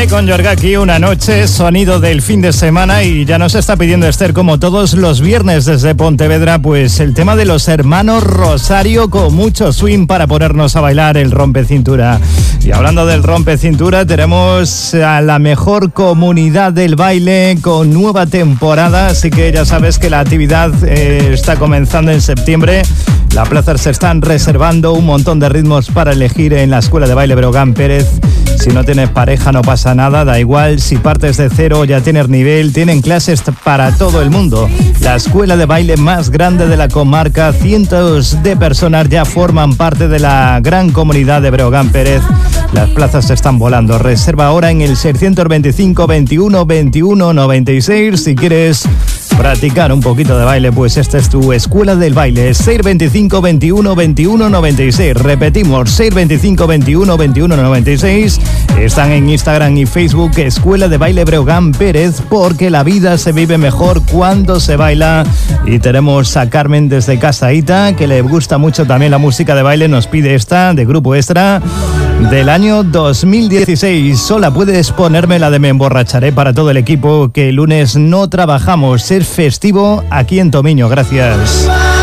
Ray con Yorgaki, una noche, sonido del fin de semana, y ya nos está pidiendo Esther, como todos los viernes desde Pontevedra, pues el tema de los hermanos Rosario con mucho swing para ponernos a bailar el rompecintura. Y hablando del rompecintura, tenemos a la mejor comunidad del baile con nueva temporada, así que ya sabes que la actividad está comenzando en septiembre. Las plazas se están reservando, un montón de ritmos para elegir en la Escuela de Baile Breogán Pérez. Si no tienes pareja no pasa nada, da igual, si partes de cero ya tienes nivel, tienen clases para todo el mundo. La escuela de baile más grande de la comarca, cientos de personas ya forman parte de la gran comunidad de Breogán Pérez. Las plazas se están volando, reserva ahora en el 625 21 21 96 si quieres practicar un poquito de baile, pues esta es tu escuela del baile. 625 21 21 96. Repetimos, 625 21 21 96. Están en Instagram y Facebook, Escuela de Baile Breogán Pérez, porque la vida se vive mejor cuando se baila. Y tenemos a Carmen desde Casaíta, que le gusta mucho también la música de baile. Nos pide esta de Grupo Extra del año 2016. Sola puedes ponerme la de Me Emborracharé para todo el equipo, que el lunes no trabajamos. Ser festivo aquí en Tomiño. Gracias.